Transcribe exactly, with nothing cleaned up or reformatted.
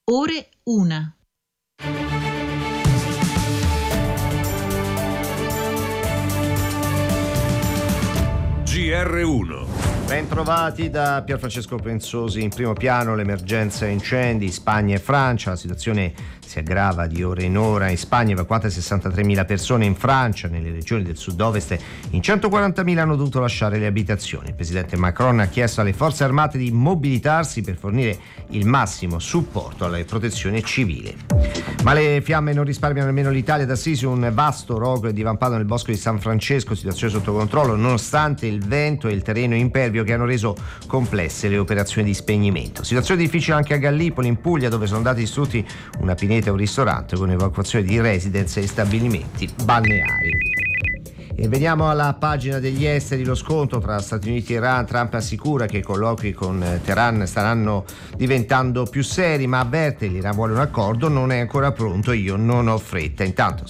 Ore una. G R uno. Ben-trovati da Pierfrancesco Pensosi. In primo piano l'emergenza incendi, Spagna e Francia. La situazione si aggrava di ora in ora. In Spagna evacuate sessantatremila persone, in Francia, nelle regioni del sud-ovest, in centoquarantamila hanno dovuto lasciare le abitazioni. Il presidente Macron ha chiesto alle forze armate di mobilitarsi per fornire il massimo supporto alle protezioni civili. Ma le fiamme non risparmiano nemmeno l'Italia. D'Assisi, un vasto rogo è divampato nel bosco di San Francesco, situazione sotto controllo nonostante il vento e il terreno impervio che hanno reso complesse le operazioni di spegnimento. Situazione difficile anche a Gallipoli, in Puglia, dove sono andati distrutti una pineta e un ristorante con evacuazione di residence e stabilimenti balneari. E veniamo alla pagina degli esteri. Lo scontro tra Stati Uniti e Iran. Trump assicura che i colloqui con Teheran staranno diventando più seri, ma avverte: l'Iran vuole un accordo, non è ancora pronto, io non ho fretta. Intanto